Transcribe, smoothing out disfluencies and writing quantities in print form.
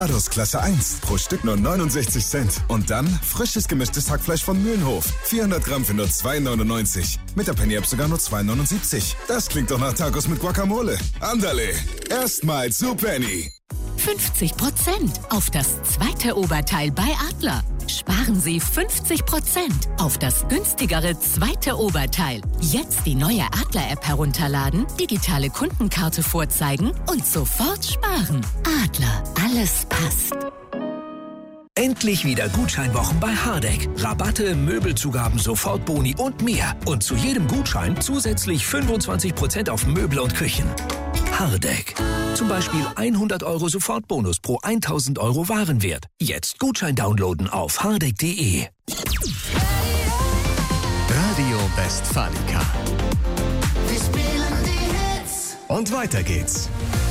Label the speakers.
Speaker 1: Avocados Klasse 1, pro Stück nur 69 Cent. Und dann frisches gemischtes Hackfleisch von Mühlenhof. 400 Gramm für nur 2,99. Mit der Penny App sogar nur 2,79. Das klingt doch nach Tacos mit Guacamole. Andale, erstmal zu Penny.
Speaker 2: 50% auf das zweite Oberteil bei Adler. Sparen Sie 50% auf das günstigere zweite Oberteil. Jetzt die neue Adler-App herunterladen, digitale Kundenkarte vorzeigen und sofort sparen. Adler, alles passt.
Speaker 3: Endlich wieder Gutscheinwochen bei Hardegg. Rabatte, Möbelzugaben, Sofortboni und mehr. Und zu jedem Gutschein zusätzlich 25% auf Möbel und Küchen. Hardegg. Zum Beispiel 100 € Sofortbonus pro 1000 € Warenwert. Jetzt Gutschein downloaden auf hardegg.de.
Speaker 4: Radio Westfalica.
Speaker 5: Wir spielen die Hits.
Speaker 4: Und weiter geht's.